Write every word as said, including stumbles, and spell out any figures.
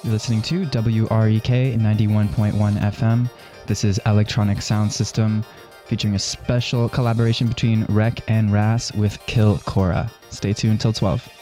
You're listening to W R E K ninety-one point one F M. This is Electronic Sound System, featuring a special collaboration between Rec and Ras with Kill Cora. Stay tuned till twelve.